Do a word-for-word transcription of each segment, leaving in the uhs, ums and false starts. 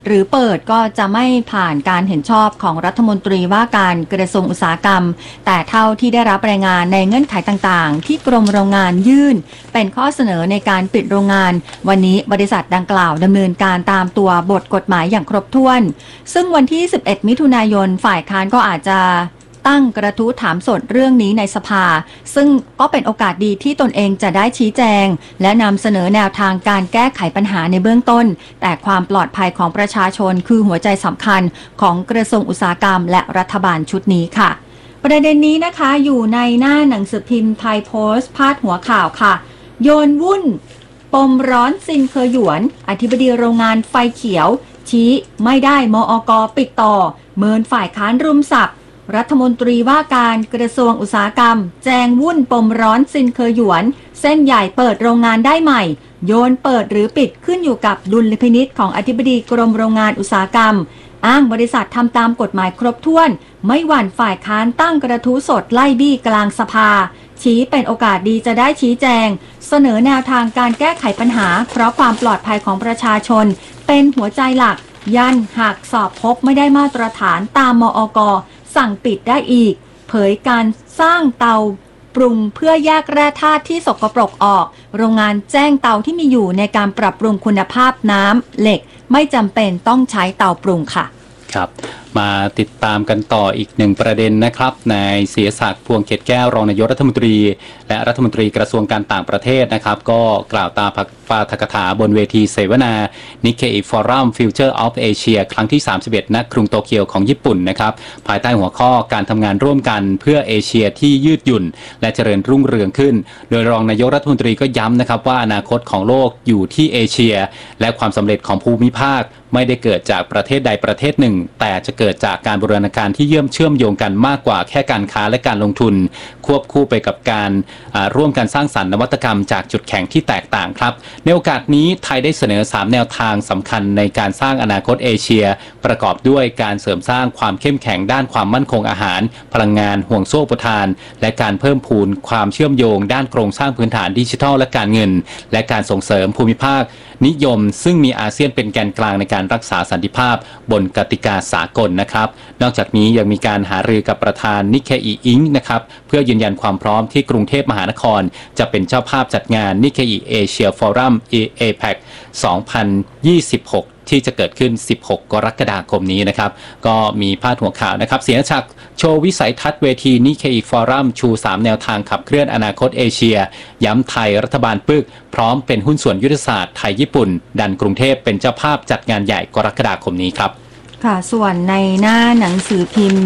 หรือเปิดก็จะไม่ผ่านการเห็นชอบของรัฐมนตรีว่าการกระทรวงอุตสาหกรรมแต่เท่าที่ได้รับรายงานในเงื่อนไขต่างๆที่กรมโรงงานยื่นเป็นข้อเสนอในการปิดโรงงานวันนี้บริษัทดังกล่าวดำเนินการตามตัวบทกฎหมายอย่างครบถ้วนซึ่งวันที่สิบเอ็ดมิถุนายนฝ่ายค้านก็อาจจะตั้งกระทู้ถามสดเรื่องนี้ในสภาซึ่งก็เป็นโอกาสดีที่ตนเองจะได้ชี้แจงและนำเสนอแนวทางการแก้ไขปัญหาในเบื้องต้นแต่ความปลอดภัยของประชาชนคือหัวใจสำคัญของกระทรวงอุตสาหกรรมและรัฐบาลชุดนี้ค่ะประเด็นนี้นะคะอยู่ในหน้าหนังสือพิมพ์ไทยโพสต์พาดหัวข่าวค่ะโยนวุ่นปมร้อนซินเคอหยวนอธิบดีโรงงานไฟเขียวชี้ไม่ได้มอก.ปิดต่อเมินฝ่ายค้านรุมสับรัฐมนตรีว่าการกระทรวงอุตสาหกรรมแจงวุ่นปมร้อนซินเคอหยวนเส้นใหญ่เปิดโรงงานได้ใหม่โยนเปิดหรือปิดขึ้นอยู่กับดุลพินิจของอธิบดีกรมโรงงานอุตสาหกรรมอ้างบริษัททำตามกฎหมายครบถ้วนไม่หวั่นฝ่ายค้านตั้งกระทู้สดไล่บี้กลางสภาชี้เป็นโอกาสดีจะได้ชี้แจงเสนอแนวทางการแก้ไขปัญหาเพราะความปลอดภัยของประชาชนเป็นหัวใจหลักยันหากสอบพบไม่ได้มาตรฐานตามมอก.สั่งปิดได้อีกเผยการสร้างเตาปรุงเพื่อแยกแร่ธาตุที่สกปรกออกโรงงานแจ้งเตาที่มีอยู่ในการปรับปรุงคุณภาพน้ำเหล็กไม่จำเป็นต้องใช้เตาปรุงค่ะครับมาติดตามกันต่ออีกหนึ่งประเด็นนะครับนายเสียศักดิ์พวงเกตแก้วรองนายกรัฐมนตรีและรัฐมนตรีกระทรวงการต่างประเทศนะครับก็กล่าวตามปาฐกถาบนเวทีเสวนา Nikkei Forum Future of Asia ครั้งที่สามสิบเอ็ดณกรุงโตเกียวของญี่ปุ่นนะครับภายใต้หัวข้อการทำงานร่วมกันเพื่อเอเชียที่ยืดหยุ่นและเจริญรุ่งเรืองขึ้นโดยรองนายกรัฐมนตรีก็ย้ำนะครับว่าอนาคตของโลกอยู่ที่เอเชียและความสำเร็จของภูมิภาคไม่ได้เกิดจากประเทศใดประเทศหนึ่งแต่จะเกิดจากการบูรณาการที่เยื่อมเชื่อมโยงกันมากกว่าแค่การค้าและการลงทุนควบคู่ไปกับการร่วมกันสร้างสรรค์นวัตกรรมจากจุดแข็งที่แตกต่างครับในโอกาสนี้ไทยได้เสนอสามแนวทางสำคัญในการสร้างอนาคตเอเชียประกอบด้วยการเสริมสร้างความเข้มแข็งด้านความมั่นคงอาหารพลังงานห่วงโซ่อุปทานและการเพิ่มพูนความเชื่อมโยงด้านโครงสร้างพื้นฐานดิจิทัลและการเงินและการส่งเสริมภูมิภาคนิยมซึ่งมีอาเซียนเป็นแกนกลางในการรักษาสันติภาพบนกติกาสากลนะครับนอกจากนี้ยังมีการหารือกับประธานนิเคอิอิงนะครับเพื่อยืนยันความพร้อมที่กรุงเทพมหานครจะเป็นเจ้าภาพจัดงานนิเคอิเอเชียฟอรัม เอ พี อี ซี สองพันยี่สิบหกที่จะเกิดขึ้นสิบหกกรกฎาคมนี้นะครับก็มีพาดหัวข่าวนะครับเสียงจากโชว์วิสัยทัศน์เวทีนิเคอิฟอรัมชูสามแนวทางขับเคลื่อนอนาคตเอเชียย้ำไทยรัฐบาลปึกพร้อมเป็นหุ้นส่วนยุทธศาสตร์ไทยญี่ปุ่นดันกรุงเทพเป็นเจ้าภาพจัดงานใหญ่กรกฎาคมนี้ครับค่ะส่วนในหน้าหนังสือพิมพ์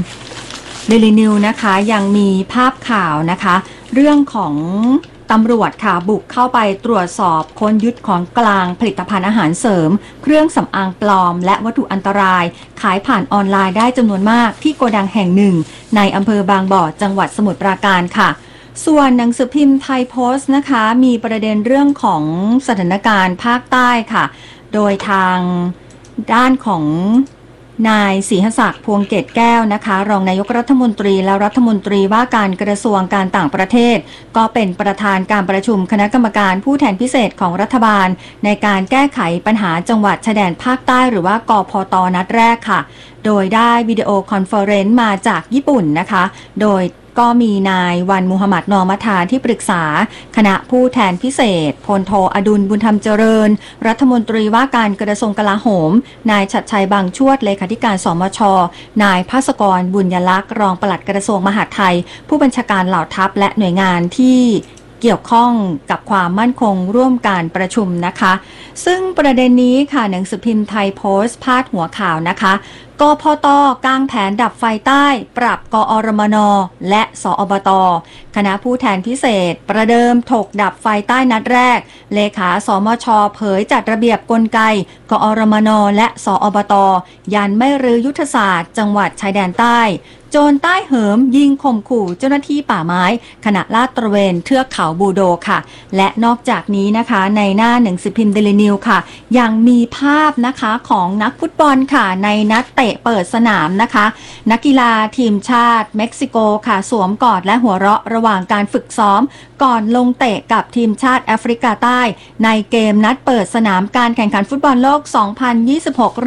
Daily News นะคะยังมีภาพข่าวนะคะเรื่องของตำรวจค่ะบุกเข้าไปตรวจสอบค้นยึดของกลางผลิตภัณฑ์อาหารเสริมเครื่องสำอางปลอมและวัตถุอันตรายขายผ่านออนไลน์ได้จำนวนมากที่โกดังแห่งหนึ่งในอำเภอบางบ่อจังหวัดสมุทรปราการค่ะส่วนหนังสือพิมพ์ไทยโพสต์นะคะมีประเด็นเรื่องของสถานการณ์ภาคใต้ค่ะโดยทางด้านของนายศรีหศักดิ์พวงเกตแก้วนะคะรองนายกรัฐมนตรีและรัฐมนตรีว่าการกระทรวงการต่างประเทศก็เป็นประธานการประชุมคณะกรรมการผู้แทนพิเศษของรัฐบาลในการแก้ไขปัญหาจังหวัดชายแดนภาคใต้หรือว่ากพต.นัดแรกค่ะโดยได้วิดีโอคอนเฟอเรนซ์มาจากญี่ปุ่นนะคะโดยก็มีนายวันมุฮัมหมัดนอมัทาที่ปรึกษาคณะผู้แทนพิเศษพลโทอดุลบุญธรรมเจริญรัฐมนตรีว่าการกระทรวงกลาโหมนายชัดชัยบางชวดเลขาธิการสมชนายภาสกรบุญยลักษณ์รองปลัดกระทรวงมหาดไทยผู้บัญชาการเหล่าทัพและหน่วยงานที่เกี่ยวข้องกับความมั่นคงร่วมการประชุมนะคะซึ่งประเด็นนี้ค่ะหนังสือพิมพ์ไทยโพสต์พาดหัวข่าวนะคะกพต.กางแผนดับไฟใต้ปรับกอรมน.และสอบต.คณะผู้แทนพิเศษประเดิมถกดับไฟใต้นัดแรกเลขาสมช.เผยจัดระเบียบกลไกกอรมน.และสอบต.ยันไม่รื้อยุทธศาสตร์จังหวัดชายแดนใต้โจรใต้เหิมยิงข่มขู่เจ้าหน้าที่ป่าไม้ขณะลาดตระเวนเทือกเขาบูโดค่ะและนอกจากนี้นะคะในหน้าหนังสือพิมพ์เดลินิวค่ะยังมีภาพนะคะของนักฟุตบอลค่ะในนัดเตะเปิดสนามนะคะนักกีฬาทีมชาติเม็กซิโกค่ะสวมกอดและหัวเราะระหว่างการฝึกซ้อมก่อนลงเตะกับทีมชาติแอฟริกาใต้ในเกมนัดเปิดสนามการแข่งขันฟุตบอลโลก สองพันยี่สิบหก